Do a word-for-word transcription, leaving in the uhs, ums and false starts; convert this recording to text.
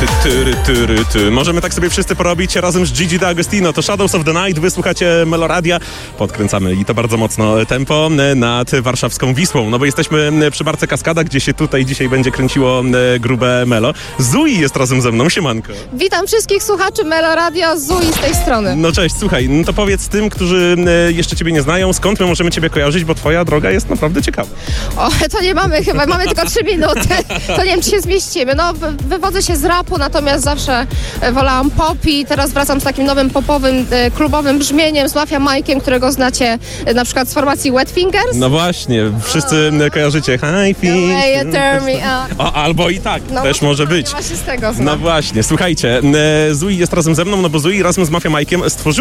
Tyry, tyry, ty. Możemy tak sobie wszyscy porobić razem z Gigi D'Agostino. To Shadows of the Night, wysłuchacie Meloradia. Podkręcamy i to bardzo mocno tempo nad warszawską Wisłą. No bo jesteśmy przy Barce Kaskada, gdzie się tutaj dzisiaj będzie kręciło grube Melo. Zui jest razem ze mną, siemanko. Witam wszystkich słuchaczy Meloradia, Zui z tej strony. No cześć, słuchaj, no to powiedz tym, którzy jeszcze ciebie nie znają, skąd my możemy ciebie kojarzyć, bo twoja droga jest naprawdę ciekawa. O, to nie mamy chyba, mamy tylko trzy minuty. To nie wiem, czy się zmieścimy. No, wywodzę się z rapu, natomiast zawsze wolałam pop i teraz wracam z takim nowym popowym, klubowym brzmieniem, z Mafia Mike'iem, którego znacie na przykład z formacji Wet Fingers. No właśnie, wszyscy o. kojarzycie High Feet. O, albo i tak, no, też może być. Właśnie z tego znam. No właśnie, słuchajcie, Zui jest razem ze mną, no bo Zui razem z Mafia Mike'iem stworzył